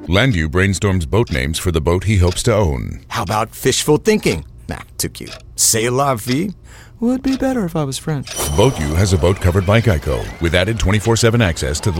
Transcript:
Landu brainstorms boat names for the boat he hopes to own. How about fishful thinking? Nah, too cute. C'est la vie? Would be better if I was French. Boat U has a boat covered by Geico with added 24/7 access to the